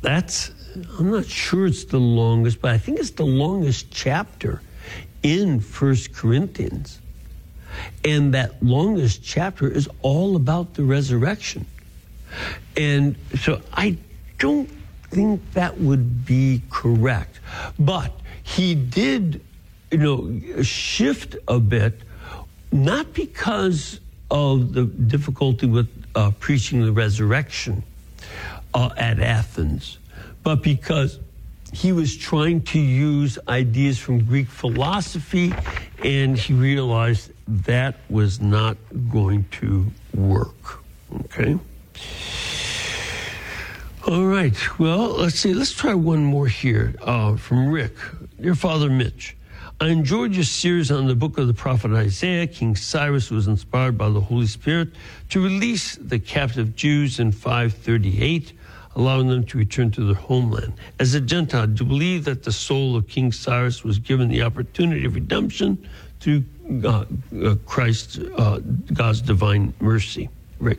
I'm not sure it's the longest, but I think it's the longest chapter in 1 Corinthians. And that longest chapter is all about the resurrection. And so I don't think that would be correct. But he did, shift a bit, not because of the difficulty with preaching the resurrection at Athens, but because he was trying to use ideas from Greek philosophy, and he realized that was not going to work. Okay? All right. Well, let's see. Let's try one more here from Rick. Dear Father Mitch, I enjoyed your series on the book of the prophet Isaiah. King Cyrus was inspired by the Holy Spirit to release the captive Jews in 538, allowing them to return to their homeland. As a Gentile, do you believe that the soul of King Cyrus was given the opportunity of redemption through Christ, God's divine mercy? Rick.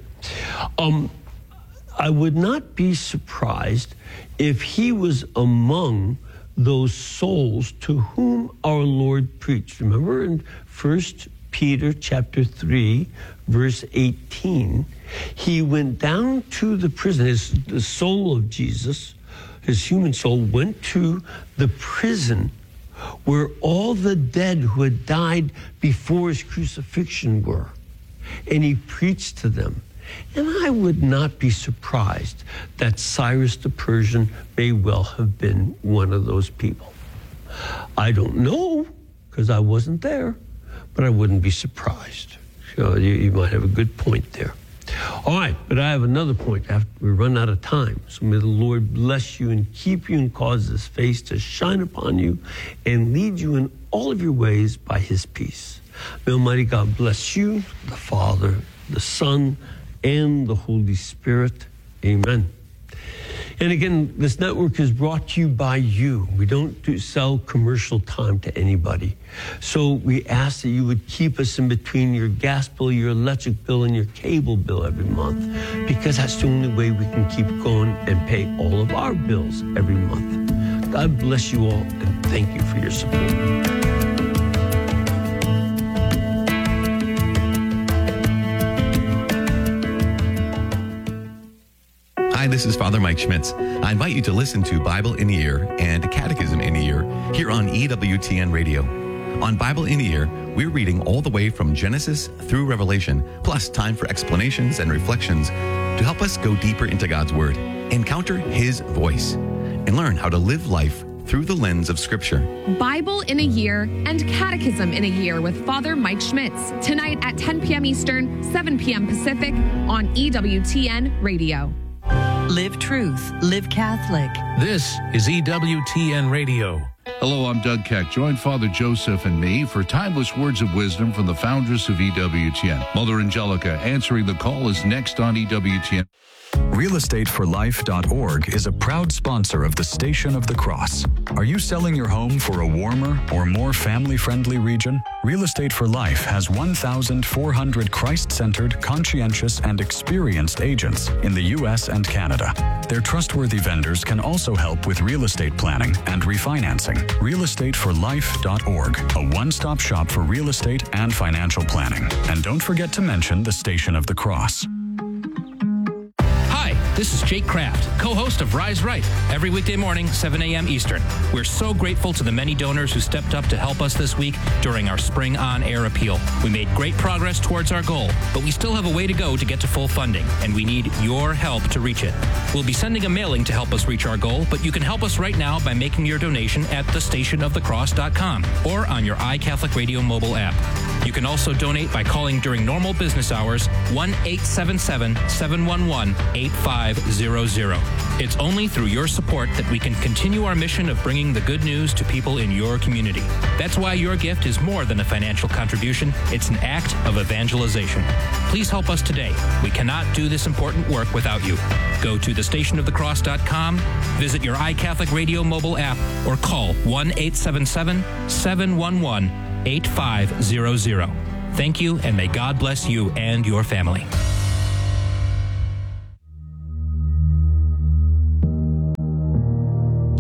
I would not be surprised if he was among those souls to whom our Lord preached. Remember in 1 Peter chapter 3, verse 18, he went down to the prison. The soul of Jesus, his human soul, went to the prison where all the dead who had died before his crucifixion were. And he preached to them. And I would not be surprised that Cyrus the Persian may well have been one of those people. I don't know, because I wasn't there, but I wouldn't be surprised. So you might have a good point there. All right, but I have another point after we run out of time. So may the Lord bless you and keep you and cause his face to shine upon you and lead you in all of your ways by his peace. May Almighty God bless you, the Father, the Son, and the Holy Spirit. Amen. And again, this network is brought to you by you. We don't sell commercial time to anybody. So we ask that you would keep us in between your gas bill, your electric bill, and your cable bill every month, because that's the only way we can keep going and pay all of our bills every month. God bless you all, and thank you for your support. Hi, this is Father Mike Schmitz. I invite you to listen to Bible in a Year and Catechism in a Year here on EWTN Radio. On Bible in a Year, we're reading all the way from Genesis through Revelation, plus time for explanations and reflections to help us go deeper into God's Word, encounter His voice, and learn how to live life through the lens of Scripture. Bible in a Year and Catechism in a Year with Father Mike Schmitz. Tonight at 10 p.m. Eastern, 7 p.m. Pacific on EWTN Radio. Live truth, live Catholic. This is EWTN Radio. Hello, I'm Doug Keck. Join Father Joseph and me for timeless words of wisdom from the foundress of EWTN. Mother Angelica answering the call is next on EWTN. RealestateForLife.org is a proud sponsor of the Station of the Cross. Are you selling your home for a warmer or more family-friendly region? Real Estate for Life has 1,400 Christ-centered, conscientious, and experienced agents in the U.S. and Canada. Their trustworthy vendors can also help with real estate planning and refinancing. RealestateForLife.org, a one-stop shop for real estate and financial planning. And don't forget to mention the Station of the Cross. This is Jake Kraft, co-host of Rise Right, every weekday morning, 7 a.m. Eastern. We're so grateful to the many donors who stepped up to help us this week during our Spring On Air appeal. We made great progress towards our goal, but we still have a way to go to get to full funding, and we need your help to reach it. We'll be sending a mailing to help us reach our goal, but you can help us right now by making your donation at thestationofthecross.com or on your iCatholic Radio mobile app. You can also donate by calling during normal business hours 1-877-711-8500. It's only through your support that we can continue our mission of bringing the good news to people in your community. That's why your gift is more than a financial contribution. It's an act of evangelization. Please help us today. We cannot do this important work without you. Go to thestationofthecross.com, visit your iCatholic Radio mobile app, or call 1-877-711-8500. Thank you, and may God bless you and your family.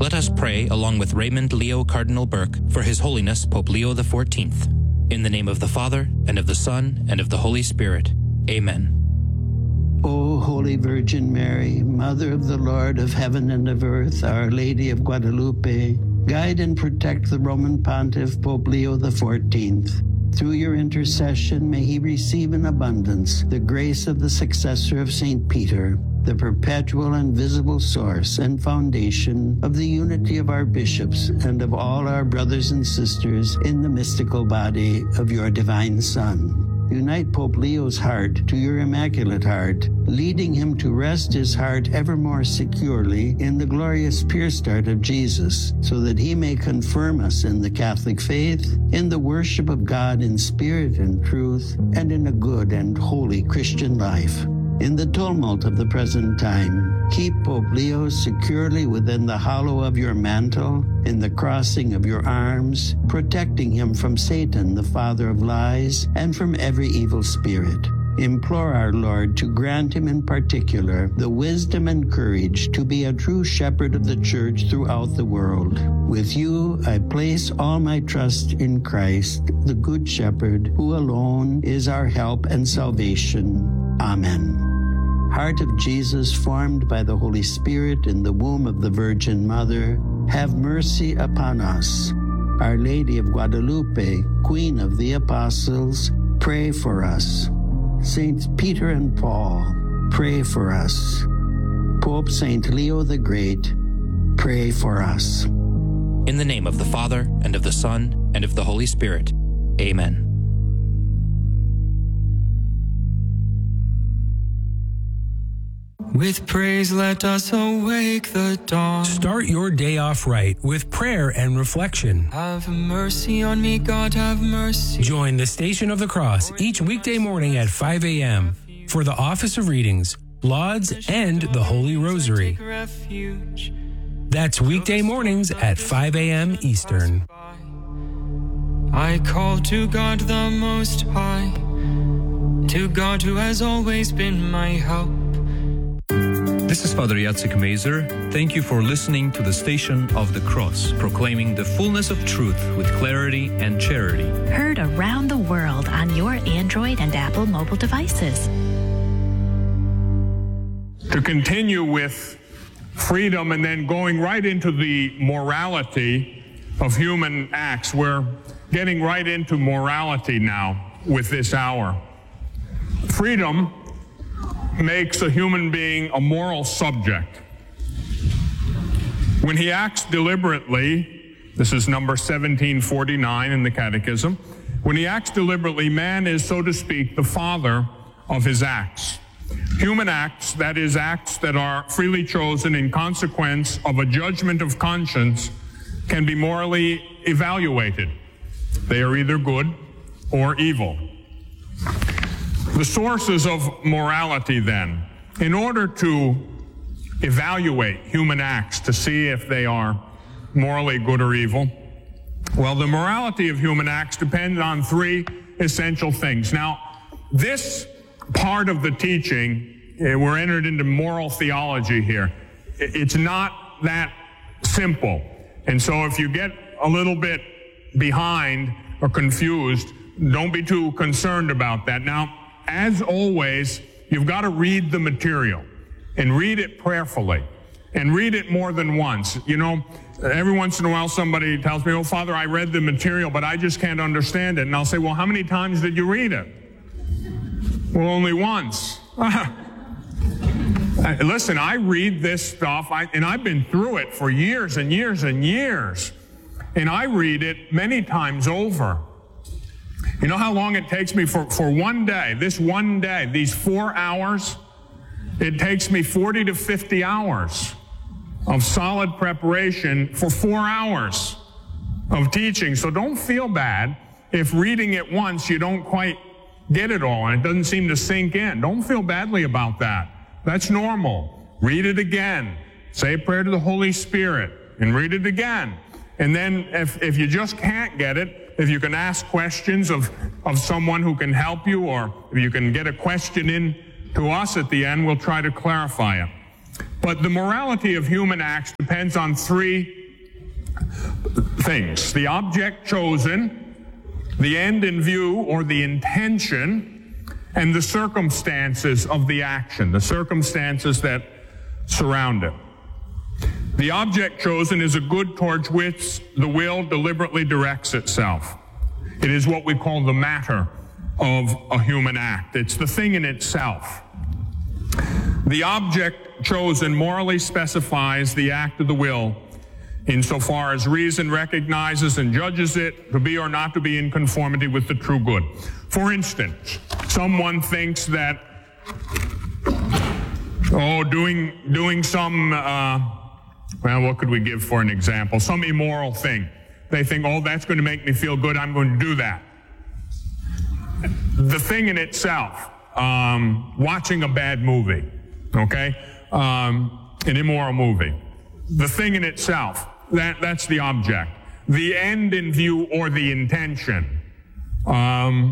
Let us pray along with Raymond Leo Cardinal Burke for His Holiness Pope Leo XIV. In the name of the Father, and of the Son, and of the Holy Spirit. Amen. O Holy Virgin Mary, Mother of the Lord of heaven and of earth, Our Lady of Guadalupe, guide and protect the Roman Pontiff Pope Leo XIV. Through your intercession, may he receive in abundance the grace of the successor of St. Peter, the perpetual and visible source and foundation of the unity of our bishops and of all our brothers and sisters in the mystical body of your divine Son. Unite Pope Leo's heart to your Immaculate Heart, leading him to rest his heart ever more securely in the glorious pierced heart of Jesus, so that he may confirm us in the Catholic faith, in the worship of God in spirit and truth, and in a good and holy Christian life. In the tumult of the present time, keep Pope Leo securely within the hollow of your mantle, in the crossing of your arms, protecting him from Satan, the father of lies, and from every evil spirit. Implore our Lord to grant him in particular the wisdom and courage to be a true shepherd of the Church throughout the world. With you, I place all my trust in Christ, the Good Shepherd, who alone is our help and salvation. Amen. Heart of Jesus, formed by the Holy Spirit in the womb of the Virgin Mother, have mercy upon us. Our Lady of Guadalupe, Queen of the Apostles, pray for us. Saints Peter and Paul, pray for us. Pope St. Leo the Great, pray for us. In the name of the Father, and of the Son, and of the Holy Spirit. Amen. With praise let us awake the dawn. Start your day off right with prayer and reflection. Have mercy on me, God, have mercy. Join the Station of the Cross each weekday morning at 5 a.m. for the Office of Readings, Lauds, and the Holy Rosary. That's weekday mornings at 5 a.m. Eastern. I call to God the Most High, to God who has always been my help. This is Father Jacek Mazer. Thank you for listening to the Station of the Cross, proclaiming the fullness of truth with clarity and charity. Heard around the world on your Android and Apple mobile devices. To continue with freedom and then going right into the morality of human acts, we're getting right into morality now with this hour. Freedom makes a human being a moral subject. When he acts deliberately, this is number 1749 in the Catechism, when he acts deliberately, man is, so to speak, the father of his acts. Human acts, that is, acts that are freely chosen in consequence of a judgment of conscience, can be morally evaluated. They are either good or evil. The sources of morality, then, in order to evaluate human acts to see if they are morally good or evil, well, the morality of human acts depends on three essential things. Now, this part of the teaching, we're entered into moral theology here. It's not that simple. And so if you get a little bit behind or confused, don't be too concerned about that. Now, as always, you've got to read the material and read it prayerfully and read it more than once. You know, every once in a while somebody tells me, "Oh, Father, I read the material, but I just can't understand it." And I'll say, "Well, how many times did you read it?" "Well, only once." Listen, I read this stuff, and I've been through it for years and years and years, and I read it many times over. You know how long it takes me for one day, this one day, these 4 hours? It takes me 40 to 50 hours of solid preparation for 4 hours of teaching. So don't feel bad if reading it once you don't quite get it all and it doesn't seem to sink in. Don't feel badly about that. That's normal. Read it again. Say a prayer to the Holy Spirit and read it again. And then if you just can't get it, if you can ask questions of someone who can help you, or if you can get a question in to us at the end, we'll try to clarify it. But the morality of human acts depends on three things: the object chosen, the end in view or the intention, and the circumstances of the action, the circumstances that surround it. The object chosen is a good towards which the will deliberately directs itself. It is what we call the matter of a human act. It's the thing in itself. The object chosen morally specifies the act of the will insofar as reason recognizes and judges it to be or not to be in conformity with the true good. For instance, someone thinks that, doing some, what could we give for an example? Some immoral thing. They think, that's going to make me feel good, I'm going to do that. The thing in itself, watching a bad movie, an immoral movie. The thing in itself, that's the object. The end in view or the intention, why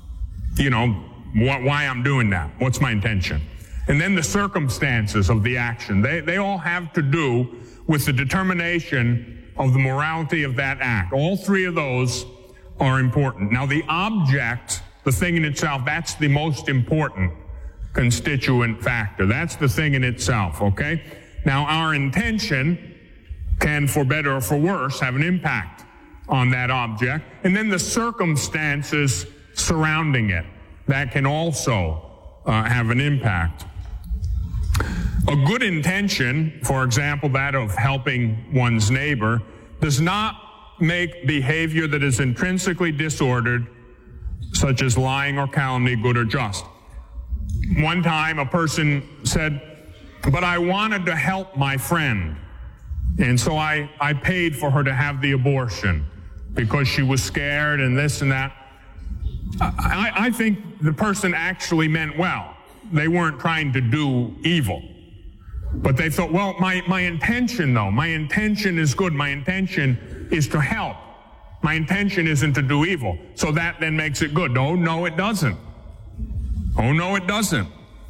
I'm doing that, what's my intention. And then the circumstances of the action, they all have to do with the determination of the morality of that act. All three of those are important. Now the object, the thing in itself, that's the most important constituent factor. That's the thing in itself, okay? Now our intention can, for better or for worse, have an impact on that object. And then the circumstances surrounding it, that can also have an impact. A good intention, for example, that of helping one's neighbor, does not make behavior that is intrinsically disordered, such as lying or calumny, good or just. One time a person said, but I wanted to help my friend, and so I paid for her to have the abortion because she was scared and this and that. I think the person actually meant well. They weren't trying to do evil. But they thought, my intention is good. My intention is to help. My intention isn't to do evil. So that then makes it good. No, it doesn't. Oh, no, it doesn't.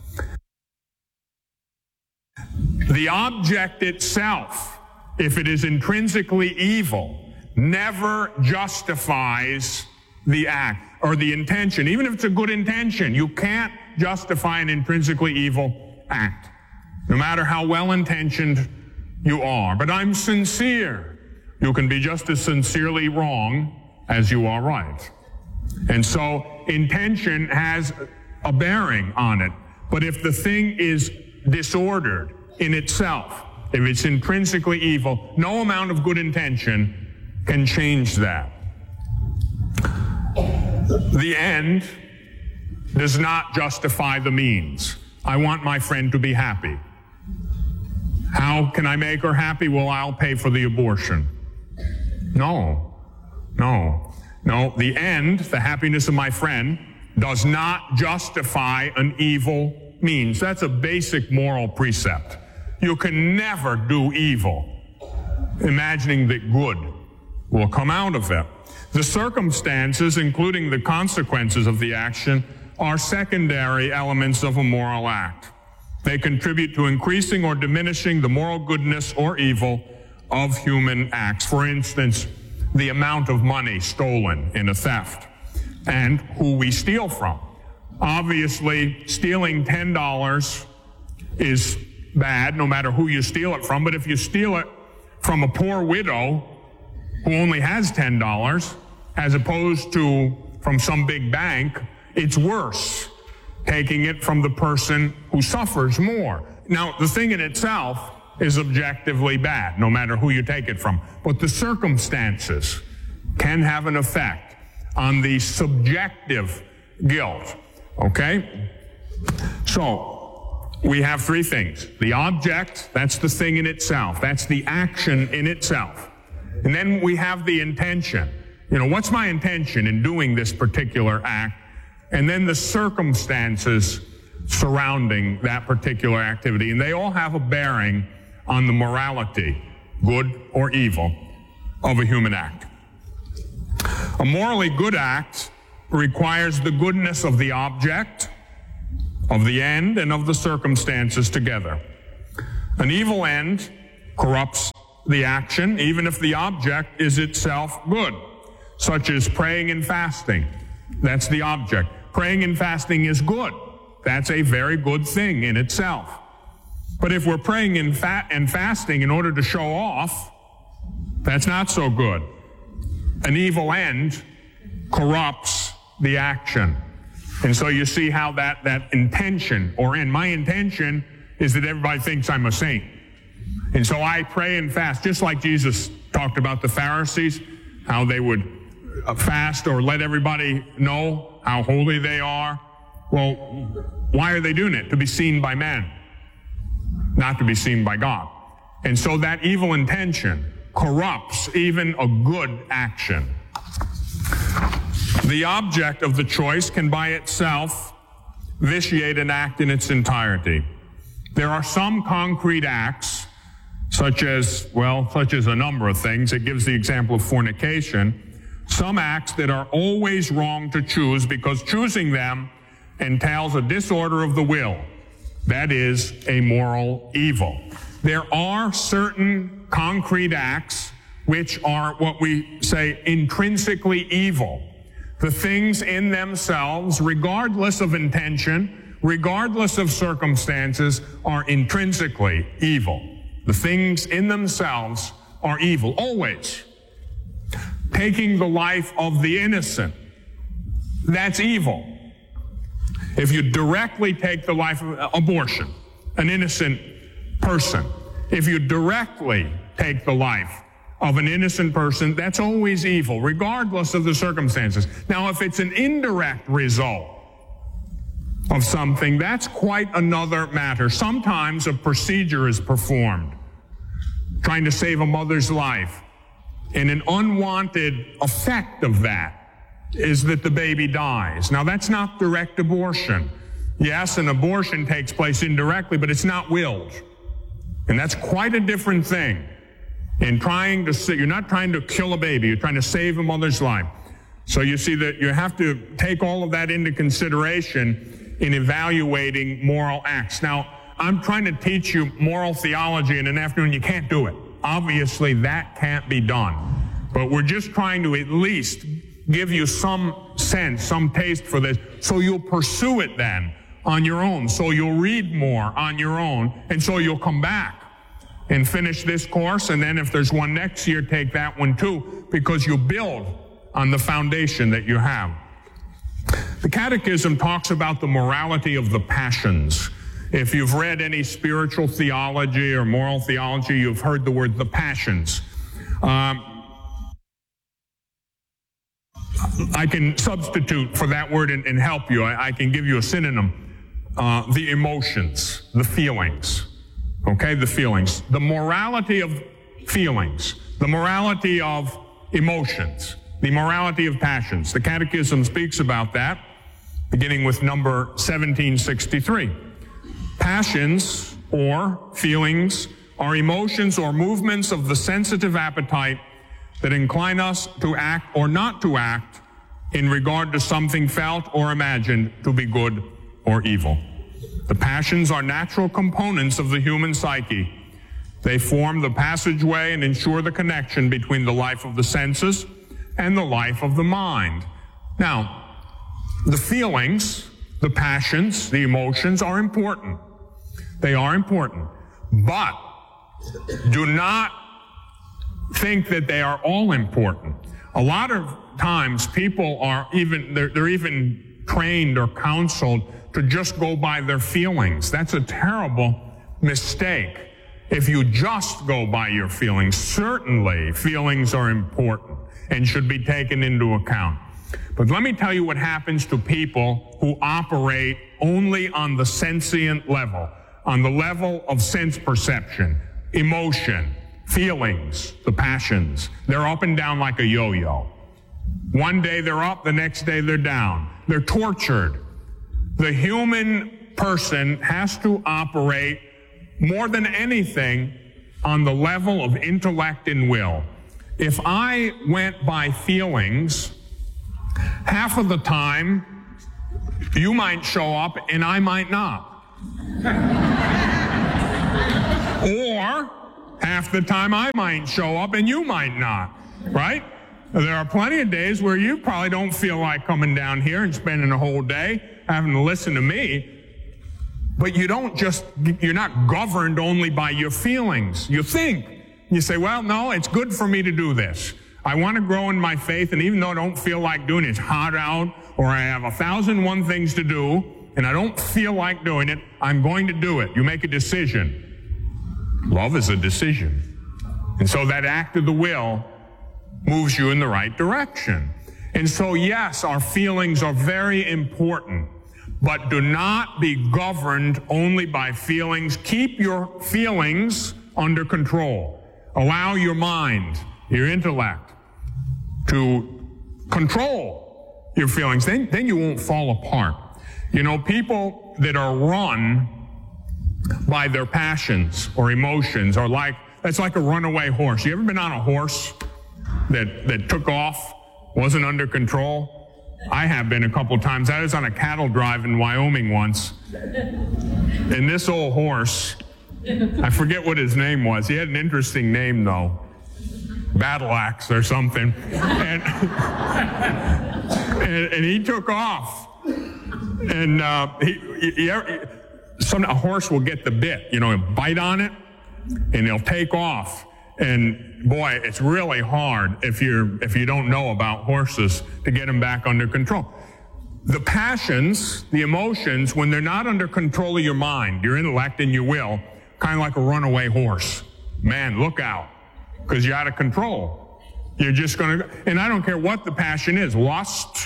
The object itself, if it is intrinsically evil, never justifies the act or the intention. Even if it's a good intention, you can't justify an intrinsically evil act, no matter how well-intentioned you are. But I'm sincere. You can be just as sincerely wrong as you are right. And so intention has a bearing on it. But if the thing is disordered in itself, if it's intrinsically evil, no amount of good intention can change that. The end does not justify the means. I want my friend to be happy. How can I make her happy? Well, I'll pay for the abortion. No. The end, the happiness of my friend, does not justify an evil means. That's a basic moral precept. You can never do evil imagining that good will come out of it. The circumstances, including the consequences of the action, are secondary elements of a moral act. They contribute to increasing or diminishing the moral goodness or evil of human acts. For instance, the amount of money stolen in a theft and who we steal from. Obviously, stealing $10 is bad no matter who you steal it from, but if you steal it from a poor widow who only has $10 as opposed to from some big bank, it's worse taking it from the person who suffers more. Now, the thing in itself is objectively bad, no matter who you take it from. But the circumstances can have an effect on the subjective guilt, okay? So, we have three things. The object, that's the thing in itself. That's the action in itself. And then we have the intention. What's my intention in doing this particular act? And then the circumstances surrounding that particular activity. And they all have a bearing on the morality, good or evil, of a human act. A morally good act requires the goodness of the object, of the end, and of the circumstances together. An evil end corrupts the action, even if the object is itself good, such as praying and fasting. That's the object. Praying and fasting is good. That's a very good thing in itself. But if we're praying and fasting in order to show off, that's not so good. An evil end corrupts the action. And so you see how that intention or end, my intention is that everybody thinks I'm a saint. And so I pray and fast, just like Jesus talked about the Pharisees, how they would fast or let everybody know how holy they are. Well, why are they doing it? To be seen by men, not to be seen by God. And so that evil intention corrupts even a good action. The object of the choice can by itself vitiate an act in its entirety. There are some concrete acts, such as a number of things. It gives the example of fornication. Some acts that are always wrong to choose because choosing them entails a disorder of the will. That is a moral evil. There are certain concrete acts which are what we say intrinsically evil. The things in themselves, regardless of intention, regardless of circumstances, are intrinsically evil. The things in themselves are evil, always. Taking the life of the innocent, that's evil. If you directly take the life of abortion, an innocent person, if you directly take the life of an innocent person, that's always evil, regardless of the circumstances. Now, if it's an indirect result of something, that's quite another matter. Sometimes a procedure is performed, trying to save a mother's life, and an unwanted effect of that is that the baby dies. Now, that's not direct abortion. Yes, an abortion takes place indirectly, but it's not willed. And that's quite a different thing. In trying to, you're not trying to kill a baby, you're trying to save a mother's life. So you see that you have to take all of that into consideration in evaluating moral acts. Now, I'm trying to teach you moral theology in an afternoon. You can't do it. Obviously, that can't be done. But we're just trying to at least give you some sense, some taste for this, so you'll pursue it then on your own. So you'll read more on your own, and so you'll come back and finish this course, and then if there's one next year, take that one too, because you build on the foundation that you have. The Catechism talks about the morality of the passions. If you've read any spiritual theology or moral theology, you've heard the word the passions. I can substitute for that word and help you. I can give you a synonym. The emotions, the feelings. Okay, the feelings. The morality of feelings. The morality of emotions. The morality of passions. The Catechism speaks about that, beginning with number 1763. Passions, or feelings, are emotions or movements of the sensitive appetite that incline us to act or not to act in regard to something felt or imagined to be good or evil. The passions are natural components of the human psyche. They form the passageway and ensure the connection between the life of the senses and the life of the mind. Now, the feelings, the passions, the emotions are important. They are important. But do not think that they are all important. A lot of times people are they're even trained or counseled to just go by their feelings. That's a terrible mistake. If you just go by your feelings, certainly feelings are important and should be taken into account. But let me tell you what happens to people who operate only on the sentient level, on the level of sense perception, emotion, feelings, the passions. They're up and down like a yo-yo. One day they're up, the next day they're down. They're tortured. The human person has to operate more than anything on the level of intellect and will. If I went by feelings, half of the time you might show up and I might not. Or Half the time I might show up and you might not, right? There are plenty of days where you probably don't feel like coming down here and spending a whole day having to listen to me. But you're not governed only by your feelings. You think. You say, well, no, it's good for me to do this. I want to grow in my faith, and even though I don't feel like doing it, it's hot out, or I have 1,001 things to do, and I don't feel like doing it, I'm going to do it. You make a decision. Love is a decision. And so that act of the will moves you in the right direction. And so, yes, our feelings are very important, but do not be governed only by feelings. Keep your feelings under control. Allow your mind, your intellect, to control your feelings. Then you won't fall apart. You know, people that are run by their passions or emotions are that's like a runaway horse. You ever been on a horse that took off, wasn't under control? I have been a couple times. I was on a cattle drive in Wyoming once, and this old horse, I forget what his name was. He had an interesting name, though. Battle Axe or something. And he took off. And a horse will get the bit, he'll bite on it, and he'll take off. And boy, it's really hard if you don't know about horses to get them back under control. The passions, the emotions, when they're not under control of your mind, your intellect and your will, kind of like a runaway horse. Man, look out, because you're out of control. You're just going to, and I don't care what the passion is, lust,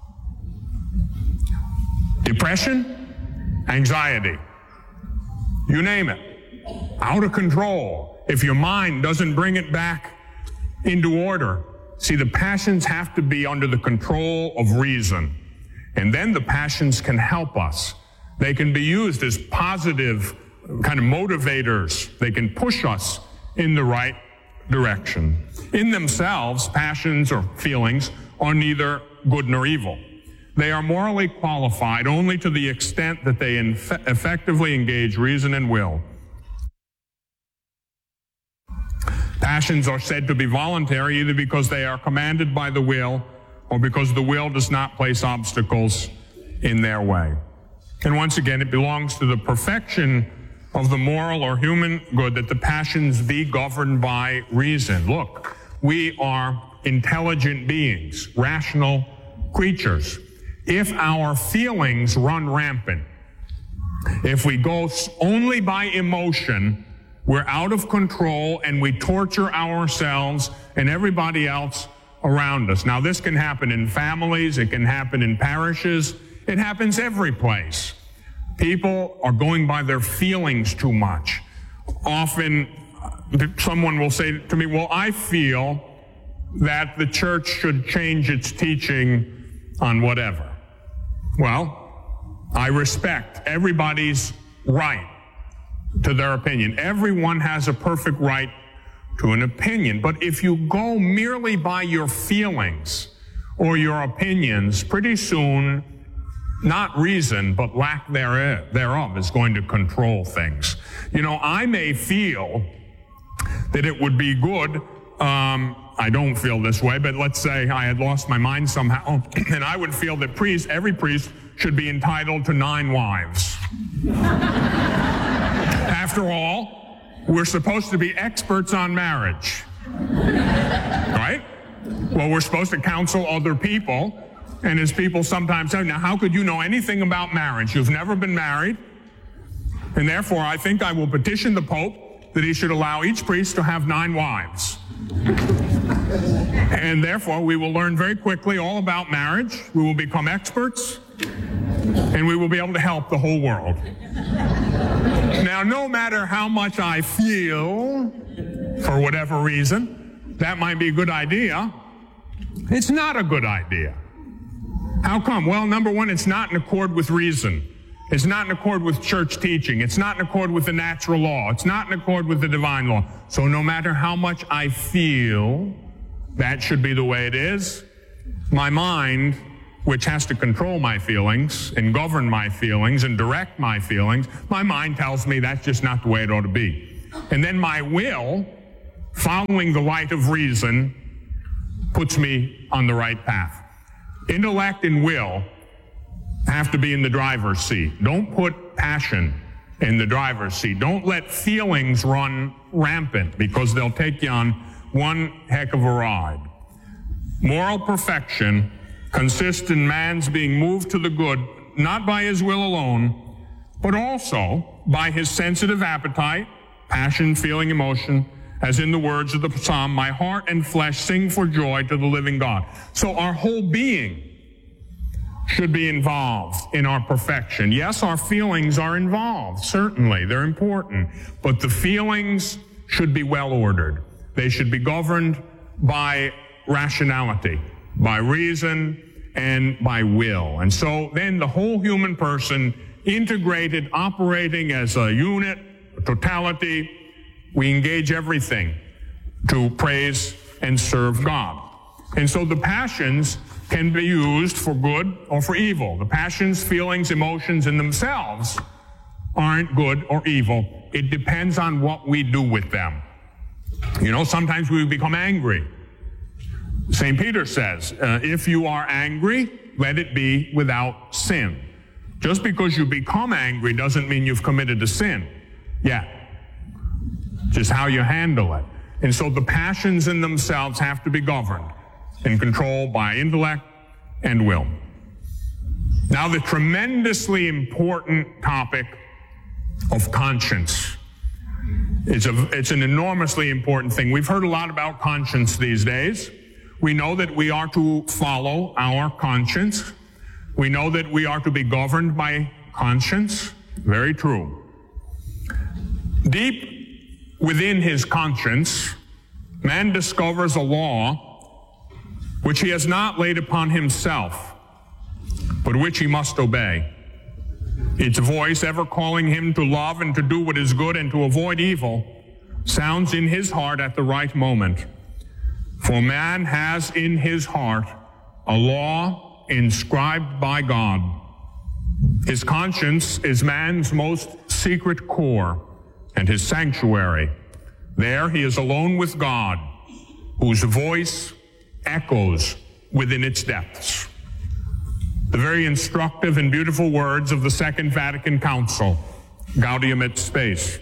depression, anxiety, you name it, out of control. If your mind doesn't bring it back into order, see, the passions have to be under the control of reason. And then the passions can help us. They can be used as positive kind of motivators. They can push us in the right direction. In themselves, passions or feelings are neither good nor evil. They are morally qualified only to the extent that they effectively engage reason and will. Passions are said to be voluntary either because they are commanded by the will or because the will does not place obstacles in their way. And once again, it belongs to the perfection of the moral or human good that the passions be governed by reason. Look, we are intelligent beings, rational creatures. If our feelings run rampant, if we go only by emotion, we're out of control and we torture ourselves and everybody else around us. Now, this can happen in families, it can happen in parishes, it happens every place. People are going by their feelings too much. Often, someone will say to me, well, I feel that the church should change its teaching on whatever. Well, I respect everybody's right to their opinion. Everyone has a perfect right to an opinion. But if you go merely by your feelings or your opinions, pretty soon, not reason, but lack thereof is going to control things. I may feel that it would be good, I don't feel this way, but let's say I had lost my mind somehow, and I would feel that every priest should be entitled to 9 wives. After all, we're supposed to be experts on marriage, right? Well, we're supposed to counsel other people, and as people sometimes say, now how could you know anything about marriage? You've never been married, and therefore I think I will petition the Pope that he should allow each priest to have 9 wives. And therefore we will learn very quickly all about marriage, we will become experts, and we will be able to help the whole world. Now, no matter how much I feel, for whatever reason, that might be a good idea, it's not a good idea. How come? Well, number one, it's not in accord with reason. It's not in accord with church teaching. It's not in accord with the natural law. It's not in accord with the divine law. So no matter how much I feel, that should be the way it is. My mind, which has to control my feelings and govern my feelings and direct my feelings, my mind tells me that's just not the way it ought to be. And then my will, following the light of reason, puts me on the right path. Intellect and will have to be in the driver's seat. Don't put passion in the driver's seat. Don't let feelings run rampant, because they'll take you on one heck of a ride. Moral perfection consists in man's being moved to the good, not by his will alone, but also by his sensitive appetite, passion, feeling, emotion, as in the words of the psalm, my heart and flesh sing for joy to the living God. So our whole being should be involved in our perfection. Yes, our feelings are involved. Certainly, they're important. But the feelings should be well ordered. They should be governed by rationality, by reason, and by will. And so then the whole human person, integrated, operating as a unit, a totality, we engage everything to praise and serve God. And so the passions can be used for good or for evil. The passions, feelings, emotions in themselves aren't good or evil. It depends on what we do with them. You know, sometimes we become angry. St. Peter says, if you are angry, let it be without sin. Just because you become angry doesn't mean you've committed a sin yet. Just how you handle it. And so the passions in themselves have to be governed and controlled by intellect and will. Now, the tremendously important topic of conscience. It's an enormously important thing. We've heard a lot about conscience these days. We know that we are to follow our conscience. We know that we are to be governed by conscience. Very true. Deep within his conscience, man discovers a law which he has not laid upon himself, but which he must obey. Its voice, ever calling him to love and to do what is good and to avoid evil, sounds in his heart at the right moment. For man has in his heart a law inscribed by God. His conscience is man's most secret core and his sanctuary. There he is alone with God, whose voice echoes within its depths. The very instructive and beautiful words of the Second Vatican Council, Gaudium et Spes.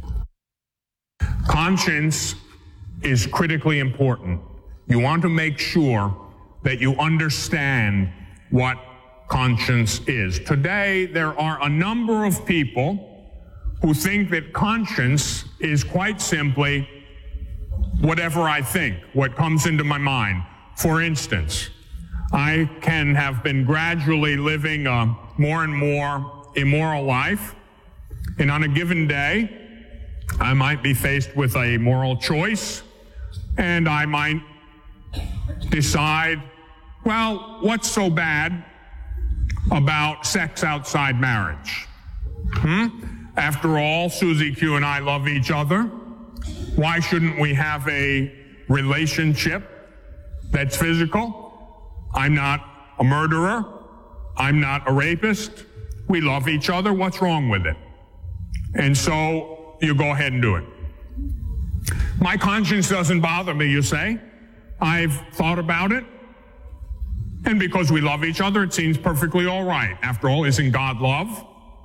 Conscience is critically important. You want to make sure that you understand what conscience is. Today, there are a number of people who think that conscience is quite simply whatever I think, what comes into my mind. For instance, I can have been gradually living a more and more immoral life, and on a given day, I might be faced with a moral choice, and I might decide, well, what's so bad about sex outside marriage? After all, Susie Q and I love each other. Why shouldn't we have a relationship that's physical? I'm not a murderer. I'm not a rapist. We love each other. What's wrong with it? And so you go ahead and do it. My conscience doesn't bother me, you say. I've thought about it. And because we love each other, it seems perfectly all right. After all, isn't God love?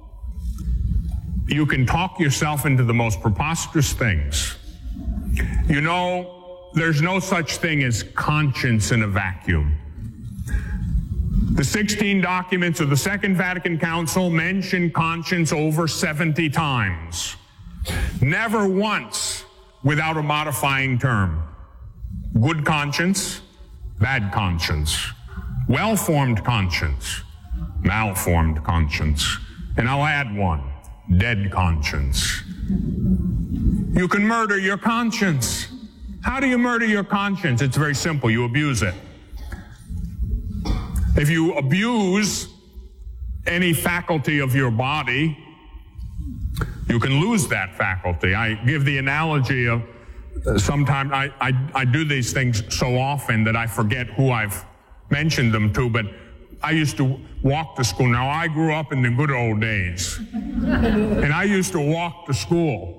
You can talk yourself into the most preposterous things. You know, there's no such thing as conscience in a vacuum. The 16 documents of the Second Vatican Council mention conscience over 70 times. Never once without a modifying term. Good conscience, bad conscience. Well-formed conscience, malformed conscience. And I'll add one, dead conscience. You can murder your conscience. How do you murder your conscience? It's very simple. You abuse it. If you abuse any faculty of your body, you can lose that faculty. I give the analogy of sometimes I do these things so often that I forget who I've mentioned them to, but I used to walk to school. Now, I grew up in the good old days, and I used to walk to school.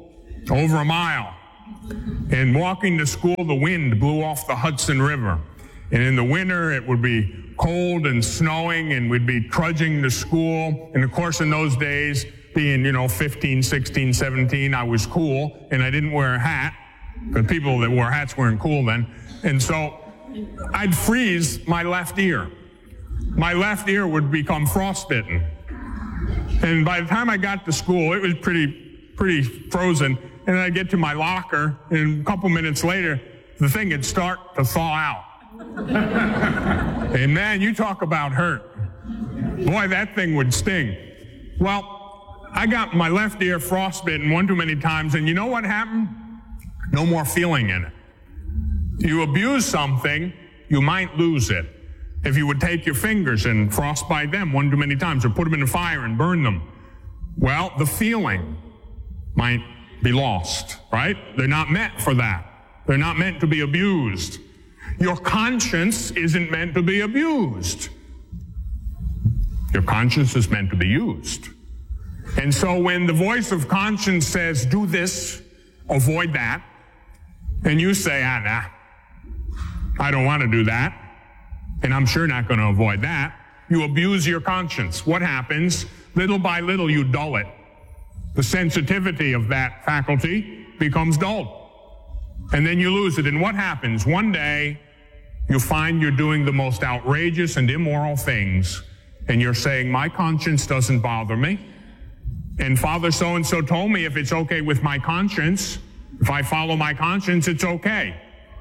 over a mile. And walking to school, the wind blew off the Hudson River. And in the winter, it would be cold and snowing, and we'd be trudging to school. And of course, in those days, being, 15, 16, 17, I was cool, and I didn't wear a hat, because people that wore hats weren't cool then. And so I'd freeze my left ear. My left ear would become frostbitten. And by the time I got to school, it was pretty frozen. And then I'd get to my locker, and a couple minutes later, the thing would start to thaw out. And man, you talk about hurt. Boy, that thing would sting. Well, I got my left ear frostbitten one too many times, and you know what happened? No more feeling in it. You abuse something, you might lose it. If you would take your fingers and frostbite them one too many times, or put them in the fire and burn them, well, the feeling might be lost, right? They're not meant for that. They're not meant to be abused. Your conscience isn't meant to be abused. Your conscience is meant to be used. And so when the voice of conscience says, do this, avoid that, and you say, nah, I don't want to do that, and I'm sure not going to avoid that, you abuse your conscience. What happens? Little by little, you dull it. The sensitivity of that faculty becomes dulled. And then you lose it. And what happens? One day, you find you're doing the most outrageous and immoral things, and you're saying, my conscience doesn't bother me. And Father so-and-so told me if it's okay with my conscience, if I follow my conscience, it's okay.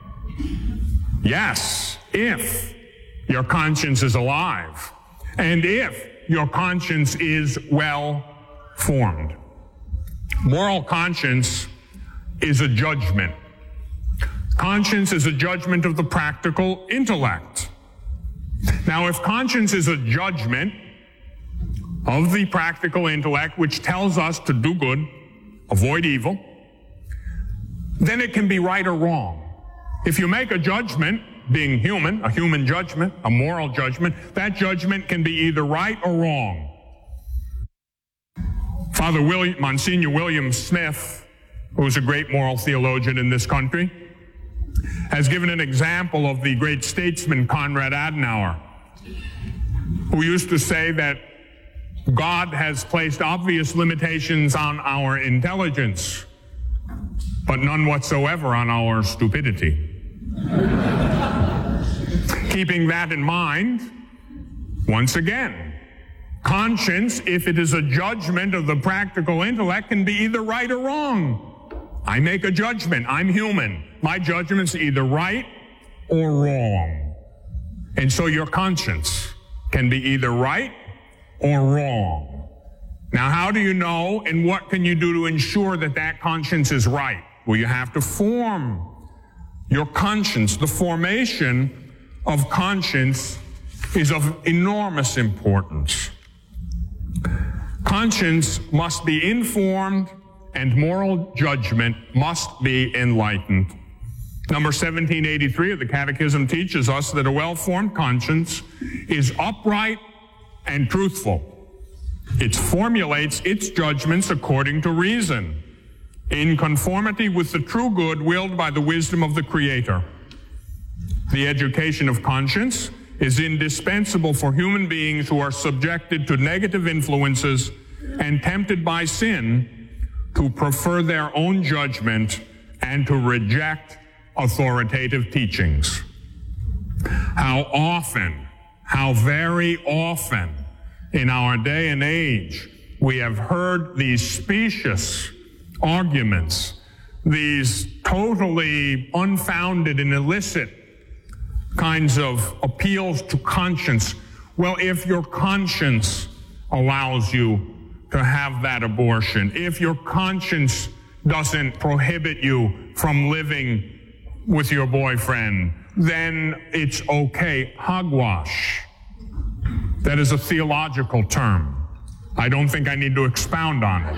Yes, if your conscience is alive, and if your conscience is well formed. Moral conscience is a judgment. Conscience is a judgment of the practical intellect. Now, if conscience is a judgment of the practical intellect, which tells us to do good, avoid evil, then it can be right or wrong. If you make a judgment, being human, a human judgment, a moral judgment, that judgment can be either right or wrong. Father Monsignor William Smith, who was a great moral theologian in this country, has given an example of the great statesman Konrad Adenauer, who used to say that God has placed obvious limitations on our intelligence, but none whatsoever on our stupidity. Keeping that in mind, once again, conscience, if it is a judgment of the practical intellect, can be either right or wrong. I make a judgment. I'm human. My judgment's either right or wrong. And so your conscience can be either right or wrong. Now, how do you know, and what can you do to ensure that that conscience is right? Well, you have to form your conscience. The formation of conscience is of enormous importance. Conscience must be informed, and moral judgment must be enlightened. Number 1783 of the Catechism teaches us that a well-formed conscience is upright and truthful. It formulates its judgments according to reason, in conformity with the true good willed by the wisdom of the Creator. The education of conscience is indispensable for human beings who are subjected to negative influences and tempted by sin to prefer their own judgment and to reject authoritative teachings. How very often in our day and age we have heard these specious arguments, these totally unfounded and illicit kinds of appeals to conscience. Well, if your conscience allows you to have that abortion, if your conscience doesn't prohibit you from living with your boyfriend, then it's okay. Hogwash. That is a theological term. I don't think I need to expound on it.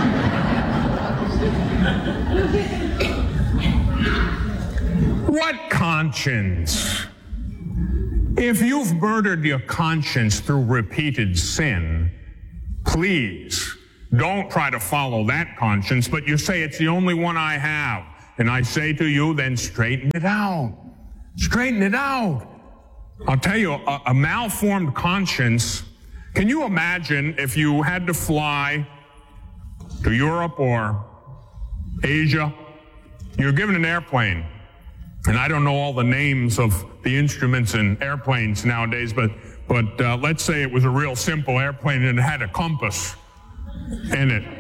What conscience? If you've murdered your conscience through repeated sin, please don't try to follow that conscience, but you say it's the only one I have. And I say to you, then straighten it out. Straighten it out. I'll tell you, a malformed conscience, can you imagine if you had to fly to Europe or Asia? You're given an airplane, and I don't know all the names of the instruments in airplanes nowadays, but let's say it was a real simple airplane and it had a compass in it.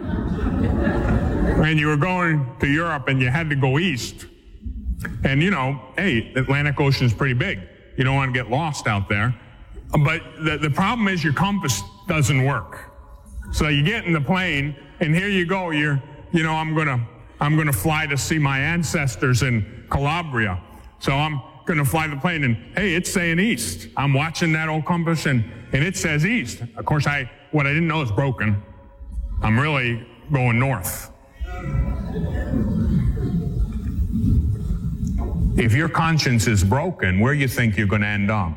And you were going to Europe and you had to go east. And hey, the Atlantic Ocean is pretty big. You don't want to get lost out there. But the problem is your compass doesn't work. So you get in the plane and here you go. I'm gonna fly to see my ancestors in Calabria. So I'm gonna fly the plane and hey, it's saying east. I'm watching that old compass and it says east. Of course, what I didn't know is broken. I'm really going north. If your conscience is broken, where do you think you're going to end up?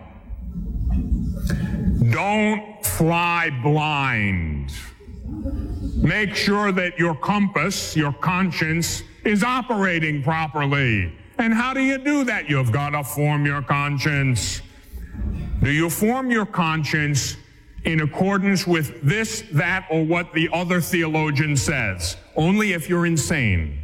Don't fly blind. Make sure that your compass, your conscience, is operating properly. And how do you do that? You've got to form your conscience. Do you form your conscience in accordance with this, that, or what the other theologian says? Only if you're insane.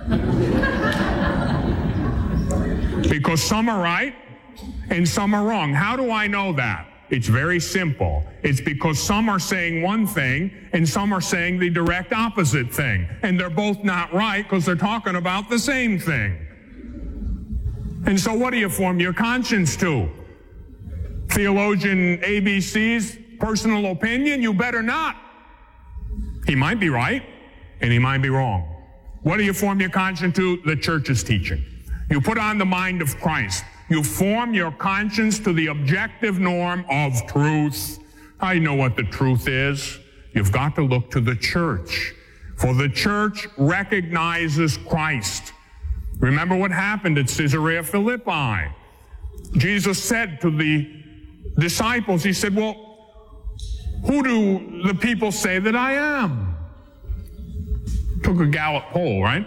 Because some are right and some are wrong. How do I know that? It's very simple. It's because some are saying one thing and some are saying the direct opposite thing. And they're both not right because they're talking about the same thing. And so what do you form your conscience to? Theologian ABC's personal opinion? You better not. He might be right and he might be wrong. What do you form your conscience to? The church's teaching. You put on the mind of Christ. You form your conscience to the objective norm of truth. I know what the truth is. You've got to look to the church. For the church recognizes Christ. Remember what happened at Caesarea Philippi. Jesus said to the disciples, he said, well, who do the people say that I am? Took a Gallup poll, right?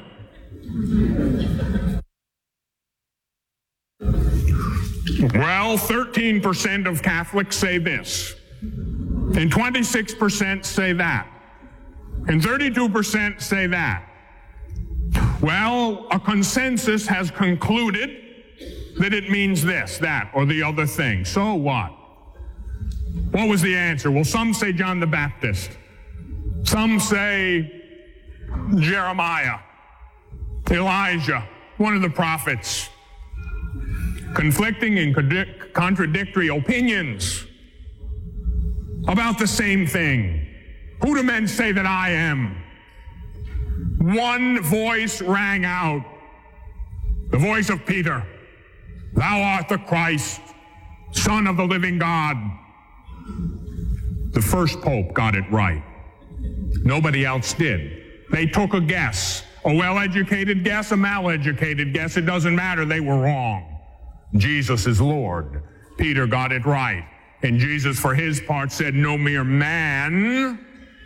Well, 13% of Catholics say this, and 26% say that, and 32% say that. Well, a consensus has concluded that it means this, that, or the other thing. So what? What was the answer? Well, some say John the Baptist. Some say Jeremiah, Elijah, one of the prophets. Conflicting and contradictory opinions about the same thing. Who do men say that I am? One voice rang out, the voice of Peter. Thou art the Christ, Son of the living God. The first pope got it right. Nobody else did. They took a guess, a well-educated guess, a mal-educated guess. It doesn't matter, they were wrong. Jesus is Lord. Peter got it right. And Jesus, for his part, said, no mere man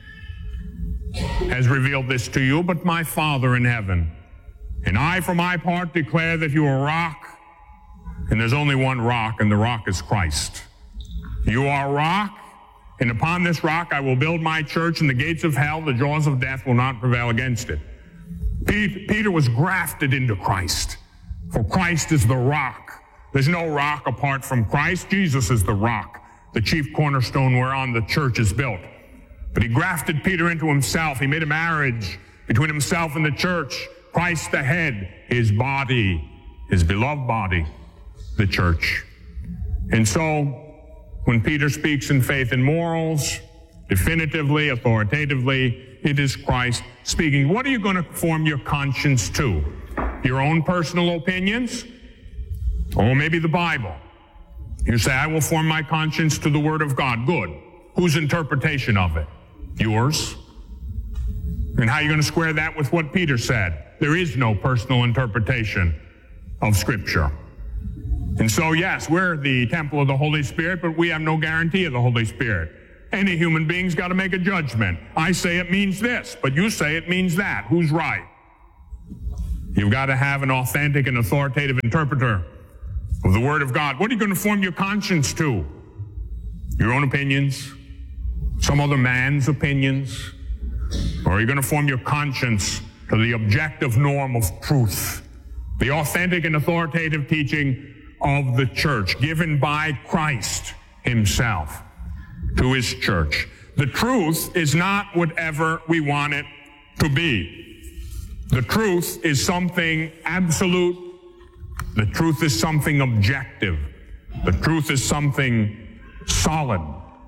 has revealed this to you, but my Father in heaven. And I, for my part, declare that you are a rock, and there's only one rock, and the rock is Christ. You are a rock, and upon this rock I will build my church, and the gates of hell, the jaws of death, will not prevail against it. Peter was grafted into Christ, for Christ is the rock. There's no rock apart from Christ. Jesus is the rock, the chief cornerstone whereon the church is built. But he grafted Peter into himself. He made a marriage between himself and the church. Christ the head, his body, his beloved body, the church. And so, when Peter speaks in faith and morals, definitively, authoritatively, it is Christ speaking. What are you going to form your conscience to? Your own personal opinions? Or maybe the Bible. You say, I will form my conscience to the Word of God. Good. Whose interpretation of it? Yours. And how are you going to square that with what Peter said? There is no personal interpretation of Scripture. And so, yes, we're the temple of the Holy Spirit, but we have no guarantee of the Holy Spirit. Any human being's got to make a judgment. I say it means this, but you say it means that. Who's right? You've got to have an authentic and authoritative interpreter of the Word of God. What are you going to form your conscience to? Your own opinions? Some other man's opinions? Or are you going to form your conscience to the objective norm of truth? The authentic and authoritative teaching of the church given by Christ himself to his church. The truth is not whatever we want it to be. The truth is something absolute. The truth is something objective. The truth is something solid.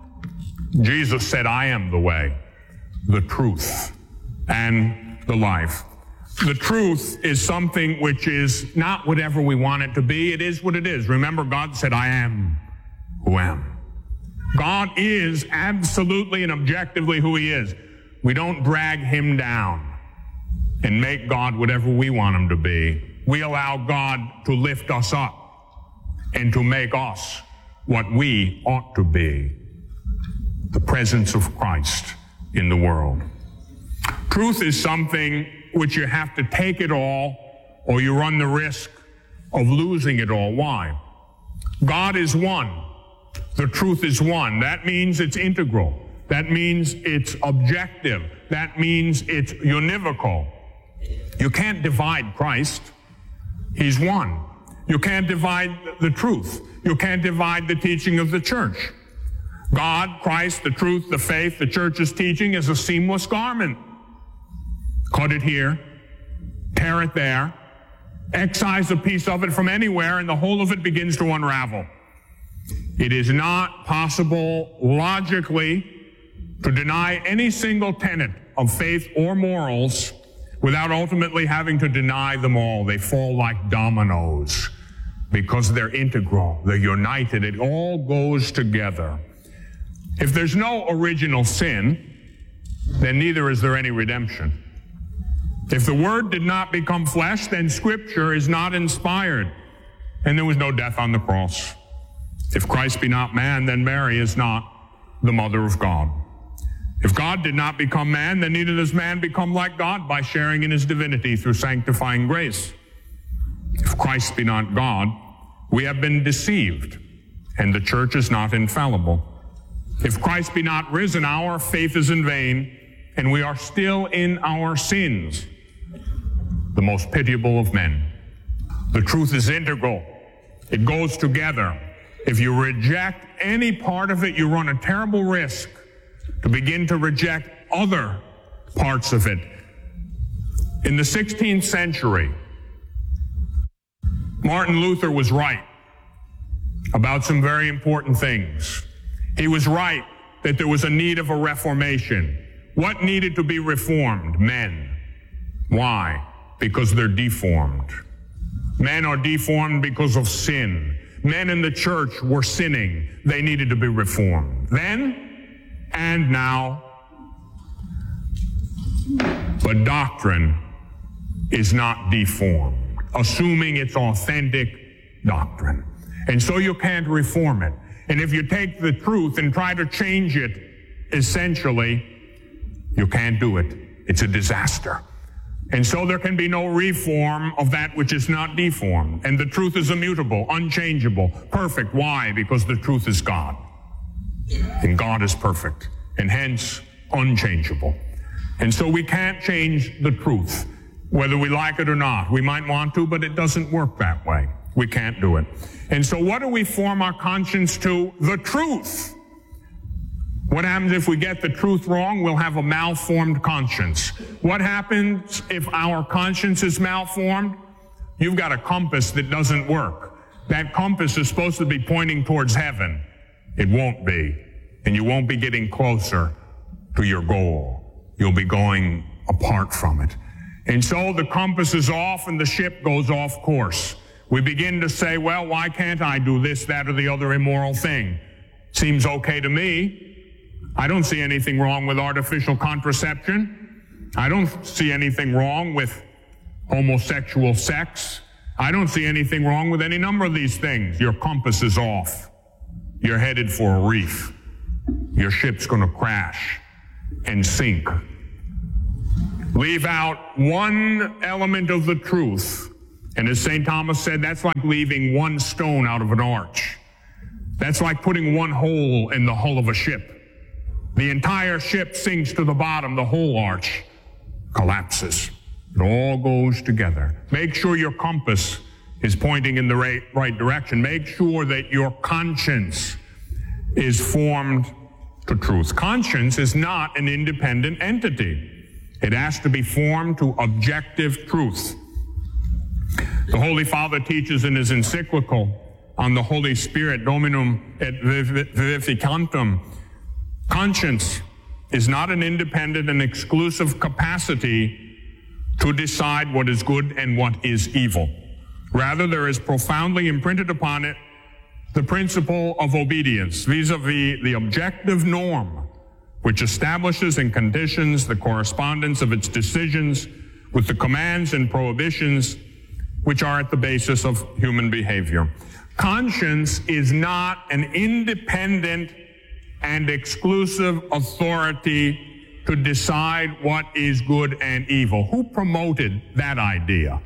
Jesus said, I am the way, the truth, and the life. The truth is something which is not whatever we want it to be. It is what it is. Remember, God said, I am who am. God is absolutely and objectively who he is. We don't drag him down and make God whatever we want him to be. We allow God to lift us up and to make us what we ought to be. The presence of Christ in the world. Truth is something which you have to take it all, or you run the risk of losing it all. Why? God is one. The truth is one. That means it's integral. That means it's objective. That means it's univocal. You can't divide Christ. He's one. You can't divide the truth. You can't divide the teaching of the church. God, Christ, the truth, the faith, the church's teaching is a seamless garment. Cut it here, tear it there, excise a piece of it from anywhere, and the whole of it begins to unravel. It is not possible logically to deny any single tenet of faith or morals without ultimately having to deny them all. They fall like dominoes because they're integral, they're united, it all goes together. If there's no original sin, then neither is there any redemption. If the Word did not become flesh, then Scripture is not inspired, and there was no death on the cross. If Christ be not man, then Mary is not the mother of God. If God did not become man, then neither does man become like God by sharing in his divinity through sanctifying grace. If Christ be not God, we have been deceived, and the church is not infallible. If Christ be not risen, our faith is in vain, and we are still in our sins. The most pitiable of men. The truth is integral. It goes together. If you reject any part of it, you run a terrible risk to begin to reject other parts of it. In the 16th century, Martin Luther was right about some very important things. He was right that there was a need of a reformation. What needed to be reformed? Men. Why? Because they're deformed. Men are deformed because of sin. Men in the church were sinning. They needed to be reformed. Then and now. But doctrine is not deformed, assuming it's authentic doctrine. And so you can't reform it. And if you take the truth and try to change it, essentially, you can't do it. It's a disaster. And so there can be no reform of that which is not deformed. And the truth is immutable, unchangeable, perfect. Why? Because the truth is God. And God is perfect, and hence unchangeable. And so we can't change the truth, whether we like it or not. We might want to, but it doesn't work that way. We can't do it. And so what do we form our conscience to? The truth. What happens if we get the truth wrong? We'll have a malformed conscience. What happens if our conscience is malformed? You've got a compass that doesn't work. That compass is supposed to be pointing towards heaven. It won't be. And you won't be getting closer to your goal. You'll be going apart from it. And so the compass is off and the ship goes off course. We begin to say, well, why can't I do this, that, or the other immoral thing? Seems okay to me. I don't see anything wrong with artificial contraception. I don't see anything wrong with homosexual sex. I don't see anything wrong with any number of these things. Your compass is off. You're headed for a reef. your ship's going to crash and sink. Leave out one element of the truth, and as St. Thomas said, that's like leaving one stone out of an arch. That's like putting one hole in the hull of a ship. The entire ship sinks to the bottom, the whole arch collapses. It all goes together. Make sure your compass is pointing in the right direction. Make sure that your conscience is formed to truth. Conscience is not an independent entity. It has to be formed to objective truth. The Holy Father teaches in his encyclical on the Holy Spirit, Dominum et Vivificantum, conscience is not an independent and exclusive capacity to decide what is good and what is evil. Rather, there is profoundly imprinted upon it the principle of obedience vis-a-vis the objective norm, which establishes and conditions the correspondence of its decisions with the commands and prohibitions which are at the basis of human behavior. Conscience is not an independent and exclusive authority to decide what is good and evil. Who promoted that idea?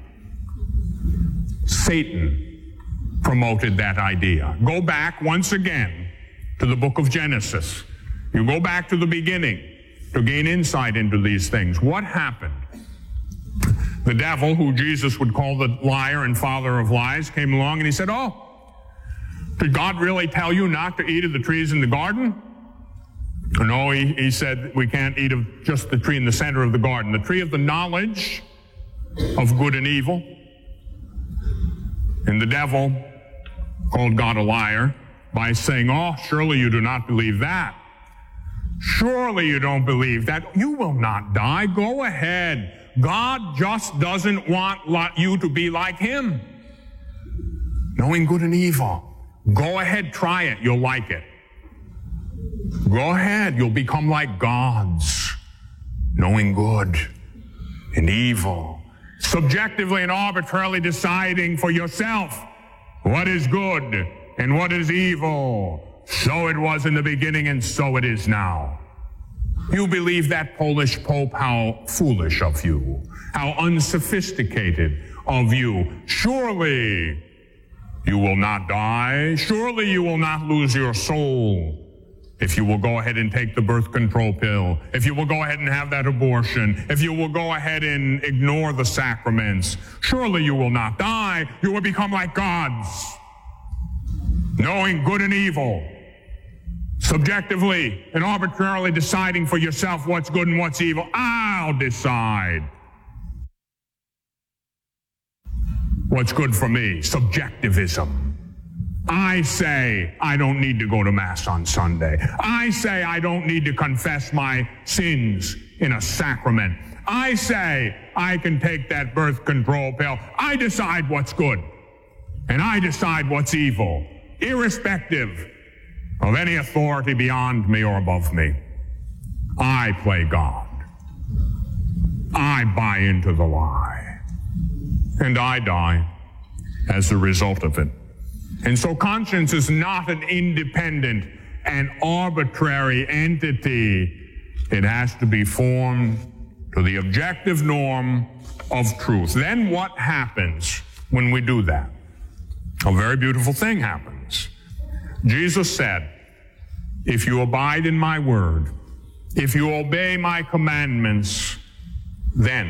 Satan promoted that idea. Go back once again to the book of Genesis. You go back to the beginning to gain insight into these things. What happened? The devil, who Jesus would call the liar and father of lies, came along and he said, "Oh, did God really tell you not to eat of the trees in the garden?" No, he said we can't eat of just the tree in the center of the garden, the tree of the knowledge of good and evil. And the devil called God a liar by saying, "Oh, surely you do not believe that. Surely you don't believe that. You will not die. Go ahead. God just doesn't want you to be like him, knowing good and evil. Go ahead, try it. You'll like it. Go ahead. You'll become like gods, knowing good and evil, subjectively and arbitrarily deciding for yourself what is good and what is evil. So it was in the beginning and so it is now." You believe that Polish Pope? How foolish of you. How unsophisticated of you. Surely you will not die. Surely you will not lose your soul if you will go ahead and take the birth control pill, if you will go ahead and have that abortion, if you will go ahead and ignore the sacraments. Surely you will not die. You will become like gods, knowing good and evil, subjectively and arbitrarily deciding for yourself what's good and what's evil. I'll decide what's good for me. Subjectivism. I say I don't need to go to Mass on Sunday. I say I don't need to confess my sins in a sacrament. I say I can take that birth control pill. I decide what's good and I decide what's evil, irrespective of any authority beyond me or above me. I play God. I buy into the lie. And I die as a result of it. And so conscience is not an independent and arbitrary entity. It has to be formed to the objective norm of truth. Then what happens when we do that? A very beautiful thing happens. Jesus said, "If you abide in my word, if you obey my commandments, then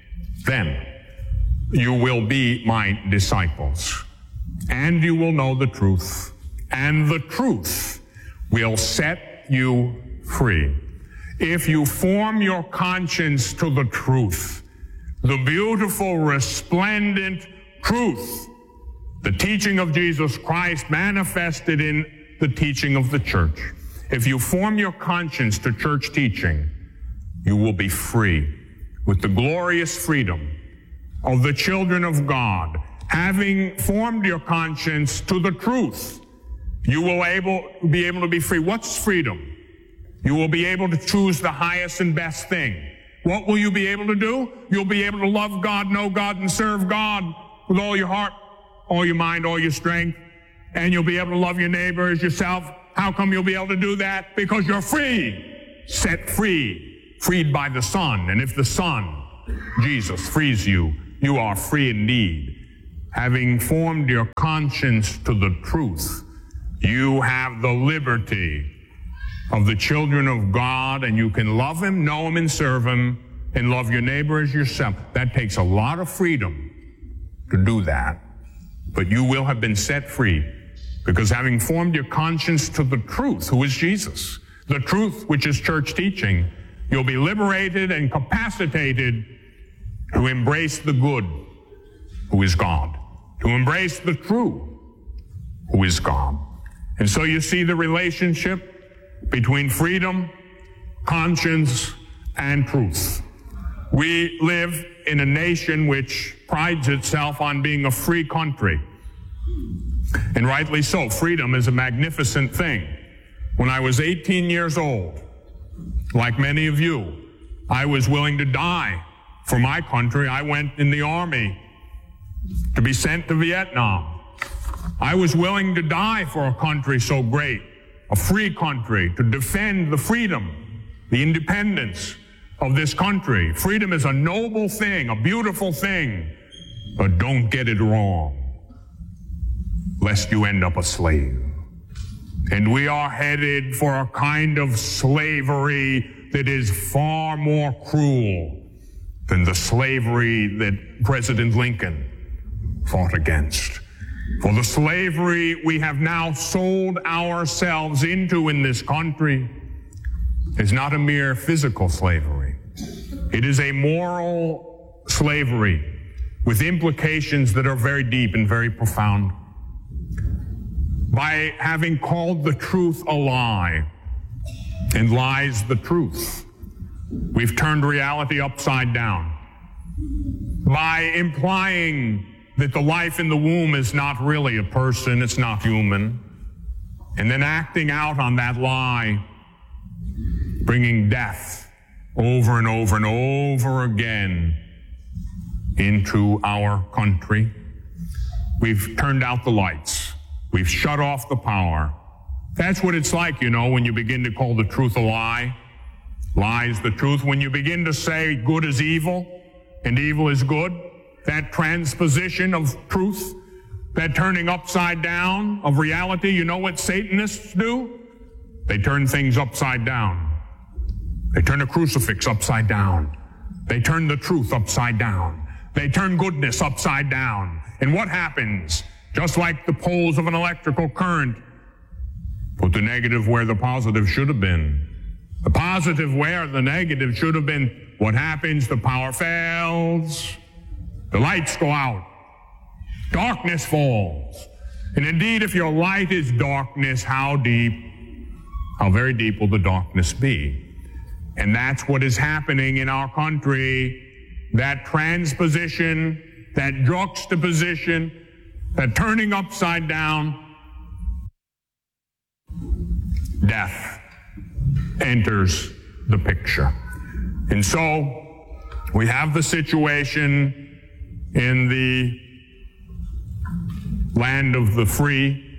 you will be my disciples, and you will know the truth, and the truth will set you free." If you form your conscience to the truth, the beautiful, resplendent truth, the teaching of Jesus Christ manifested in the teaching of the church. If you form your conscience to church teaching, you will be free with the glorious freedom of the children of God. Having formed your conscience to the truth, you will be able to be free. What's freedom? You will be able to choose the highest and best thing. What will you be able to do? You'll be able to love God, know God, and serve God with all your heart, all your mind, all your strength. And you'll be able to love your neighbor as yourself How come you'll be able to do that? Because you're free, set free, freed by the Son. And if the Son, Jesus, frees you, you are free indeed. Having formed your conscience to the truth, you have the liberty of the children of God, and you can love Him, know Him, and serve Him, and love your neighbor as yourself. That takes a lot of freedom to do that. But you will have been set free, because having formed your conscience to the truth, who is Jesus, the truth which is church teaching, you'll be liberated and capacitated to embrace the good, who is God, to embrace the true, who is God. And so you see the relationship between freedom, conscience, and truth. We live in a nation which prides itself on being a free country. And rightly so. Freedom is a magnificent thing. When I was 18 years old, like many of you, I was willing to die for my country. I went in the Army to be sent to Vietnam. I was willing to die for a country so great, a free country, to defend the freedom, the independence of this country. Freedom is a noble thing, a beautiful thing, but don't get it wrong, lest you end up a slave. And we are headed for a kind of slavery that is far more cruel than the slavery that President Lincoln fought against. For the slavery we have now sold ourselves into in this country is not a mere physical slavery. It is a moral slavery with implications that are very deep and very profound. By having called the truth a lie and lies the truth, we've turned reality upside down. By implying that the life in the womb is not really a person, it's not human, and then acting out on that lie, bringing death over and over and over again into our country. We've turned out the lights. We've shut off the power. That's what it's like, you know, when you begin to call the truth a lie. Lie is the truth. When you begin to say good is evil and evil is good, that transposition of truth, that turning upside down of reality, you know what Satanists do? They turn things upside down. They turn a crucifix upside down. They turn the truth upside down. They turn goodness upside down. And what happens? Just like the poles of an electrical current, put the negative where the positive should have been. The positive where the negative should have been. What happens? The power fails. The lights go out. Darkness falls. And indeed, if your light is darkness, how very deep will the darkness be? And that's what is happening in our country. That transposition, that juxtaposition, that turning upside down, death enters the picture. And so we have the situation in the land of the free.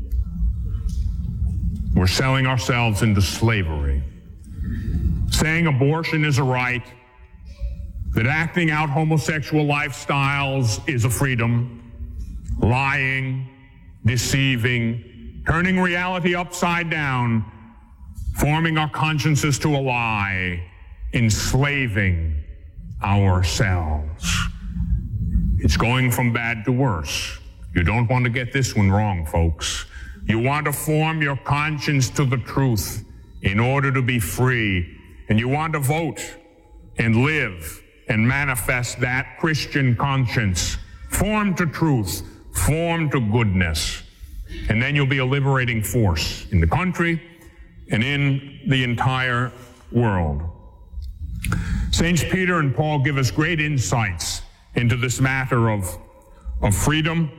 We're selling ourselves into slavery. Saying abortion is a right, that acting out homosexual lifestyles is a freedom, lying, deceiving, turning reality upside down, forming our consciences to a lie, enslaving ourselves. It's going from bad to worse. You don't want to get this one wrong, folks. You want to form your conscience to the truth in order to be free. And you want to vote and live and manifest that Christian conscience, formed to truth, formed to goodness. And then you'll be a liberating force in the country and in the entire world. Saints Peter and Paul give us great insights into this matter of freedom.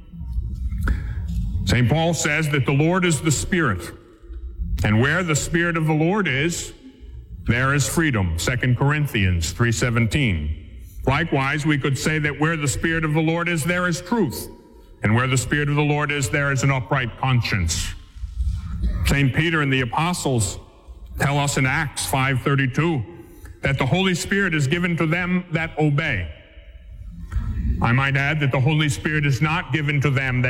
St. Paul says that the Lord is the Spirit, and where the Spirit of the Lord is, there is freedom, 2 Corinthians 3:17. Likewise, we could say that where the Spirit of the Lord is, there is truth, and where the Spirit of the Lord is, there is an upright conscience. St. Peter and the apostles tell us in Acts 5:32 that the Holy Spirit is given to them that obey. I might add that the Holy Spirit is not given to them that